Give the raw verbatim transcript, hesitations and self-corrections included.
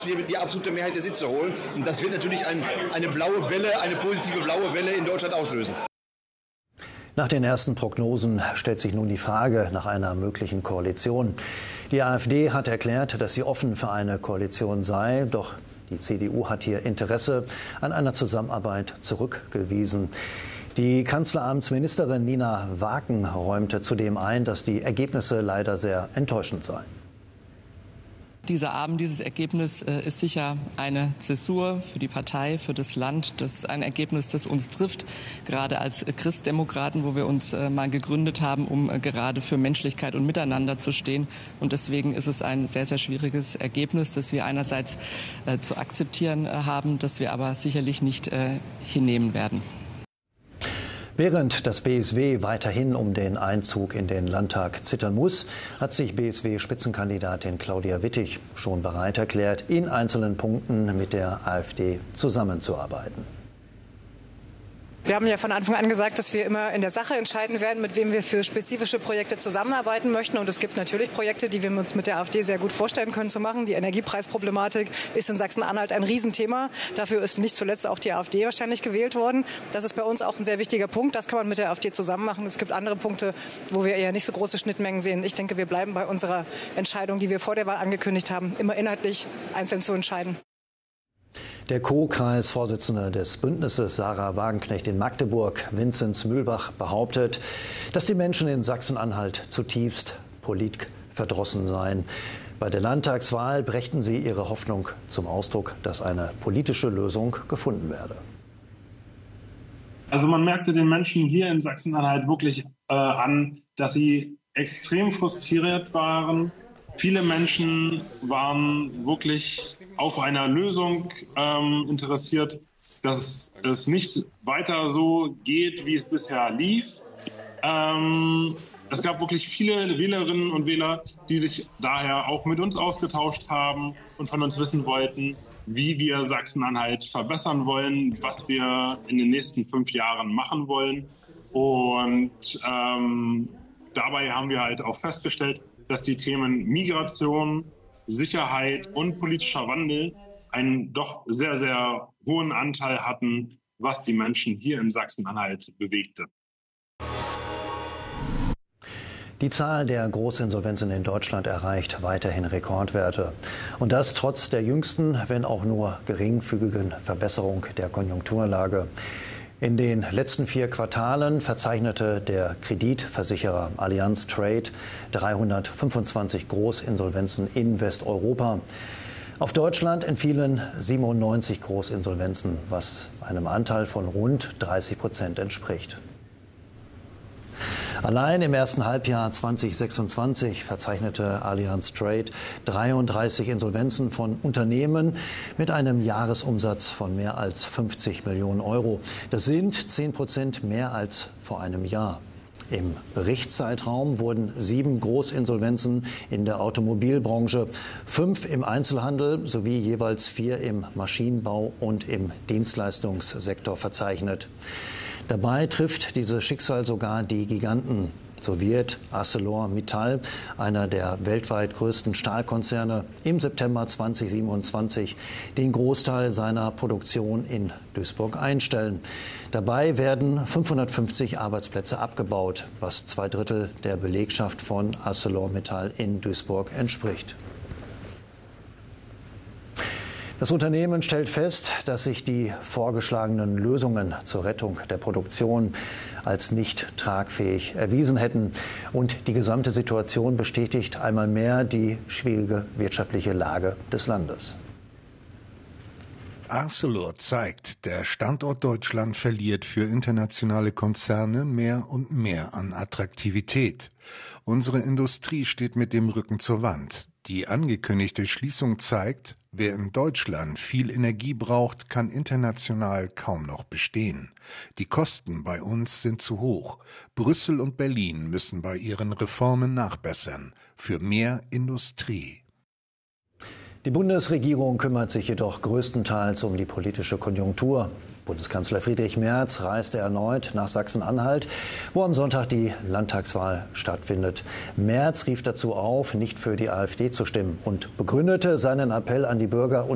Wir die absolute Mehrheit der Sitze holen. Und das wird natürlich ein, eine blaue Welle, eine positive blaue Welle in Deutschland auslösen. Nach den ersten Prognosen stellt sich nun die Frage nach einer möglichen Koalition. Die AfD hat erklärt, dass sie offen für eine Koalition sei, doch die C D U hat hier Interesse an einer Zusammenarbeit zurückgewiesen. Die Kanzleramtsministerin Nina Waken räumte zudem ein, dass die Ergebnisse leider sehr enttäuschend seien. Dieser Abend, dieses Ergebnis äh, ist sicher eine Zäsur für die Partei, für das Land. Das ist ein Ergebnis, das uns trifft, gerade als Christdemokraten, wo wir uns äh, mal gegründet haben, um äh, gerade für Menschlichkeit und Miteinander zu stehen. Und deswegen ist es ein sehr, sehr schwieriges Ergebnis, das wir einerseits äh, zu akzeptieren äh, haben, das wir aber sicherlich nicht äh, hinnehmen werden. Während das B S W weiterhin um den Einzug in den Landtag zittern muss, hat sich B S W-Spitzenkandidatin Claudia Wittig schon bereit erklärt, in einzelnen Punkten mit der AfD zusammenzuarbeiten. Wir haben ja von Anfang an gesagt, dass wir immer in der Sache entscheiden werden, mit wem wir für spezifische Projekte zusammenarbeiten möchten. Und es gibt natürlich Projekte, die wir uns mit der AfD sehr gut vorstellen können zu machen. Die Energiepreisproblematik ist in Sachsen-Anhalt ein Riesenthema. Dafür ist nicht zuletzt auch die AfD wahrscheinlich gewählt worden. Das ist bei uns auch ein sehr wichtiger Punkt. Das kann man mit der AfD zusammen machen. Es gibt andere Punkte, wo wir eher nicht so große Schnittmengen sehen. Ich denke, wir bleiben bei unserer Entscheidung, die wir vor der Wahl angekündigt haben, immer inhaltlich einzeln zu entscheiden. Der Co-Kreisvorsitzende des Bündnisses, Sarah Wagenknecht in Magdeburg, Vinzenz Mühlbach, behauptet, dass die Menschen in Sachsen-Anhalt zutiefst politikverdrossen seien. Bei der Landtagswahl brächten sie ihre Hoffnung zum Ausdruck, dass eine politische Lösung gefunden werde. Also man merkte den Menschen hier in Sachsen-Anhalt wirklich äh, an, dass sie extrem frustriert waren. Viele Menschen waren wirklich auf einer Lösung ähm, interessiert, dass es nicht weiter so geht, wie es bisher lief. Ähm, es gab wirklich viele Wählerinnen und Wähler, die sich daher auch mit uns ausgetauscht haben und von uns wissen wollten, wie wir Sachsen-Anhalt verbessern wollen, was wir in den nächsten fünf Jahren machen wollen. Und ähm, dabei haben wir halt auch festgestellt, dass die Themen Migration, Sicherheit und politischer Wandel einen doch sehr, sehr hohen Anteil hatten, was die Menschen hier in Sachsen-Anhalt bewegte. Die Zahl der Großinsolvenzen in Deutschland erreicht weiterhin Rekordwerte. Und das trotz der jüngsten, wenn auch nur geringfügigen Verbesserung der Konjunkturlage. In den letzten vier Quartalen verzeichnete der Kreditversicherer Allianz Trade dreihundertfünfundzwanzig Großinsolvenzen in Westeuropa. Auf Deutschland entfielen siebenundneunzig Großinsolvenzen, was einem Anteil von rund dreißig Prozent entspricht. Allein im ersten Halbjahr zweitausendsechsundzwanzig verzeichnete Allianz Trade dreiunddreißig Insolvenzen von Unternehmen mit einem Jahresumsatz von mehr als fünfzig Millionen Euro. Das sind zehn Prozent mehr als vor einem Jahr. Im Berichtszeitraum wurden sieben Großinsolvenzen in der Automobilbranche, fünf im Einzelhandel sowie jeweils vier im Maschinenbau und im Dienstleistungssektor verzeichnet. Dabei trifft dieses Schicksal sogar die Giganten. So wird ArcelorMittal, einer der weltweit größten Stahlkonzerne, im September zweitausendsiebenundzwanzig den Großteil seiner Produktion in Duisburg einstellen. Dabei werden fünfhundertfünfzig Arbeitsplätze abgebaut, was zwei Drittel der Belegschaft von ArcelorMittal in Duisburg entspricht. Das Unternehmen stellt fest, dass sich die vorgeschlagenen Lösungen zur Rettung der Produktion als nicht tragfähig erwiesen hätten. Und die gesamte Situation bestätigt einmal mehr die schwierige wirtschaftliche Lage des Landes. Arcelor zeigt, der Standort Deutschland verliert für internationale Konzerne mehr und mehr an Attraktivität. Unsere Industrie steht mit dem Rücken zur Wand. Die angekündigte Schließung zeigt, wer in Deutschland viel Energie braucht, kann international kaum noch bestehen. Die Kosten bei uns sind zu hoch. Brüssel und Berlin müssen bei ihren Reformen nachbessern. Für mehr Industrie. Die Bundesregierung kümmert sich jedoch größtenteils um die politische Konjunktur. Bundeskanzler Friedrich Merz reiste erneut nach Sachsen-Anhalt, wo am Sonntag die Landtagswahl stattfindet. Merz rief dazu auf, nicht für die AfD zu stimmen und begründete seinen Appell an die Bürger